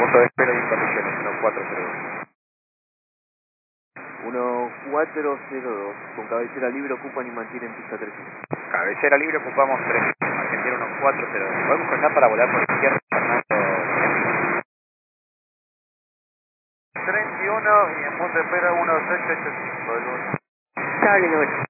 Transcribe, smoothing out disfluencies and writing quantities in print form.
punto de espera de condiciones, 1402, con cabecera libre ocupan y mantienen pista 3. Cabecera libre, ocupamos 3. Argentina 1402. Podemos frenar para volar por izquierda, Fernando. 31 y en punto de espera 1685 del 1. Charlie 9.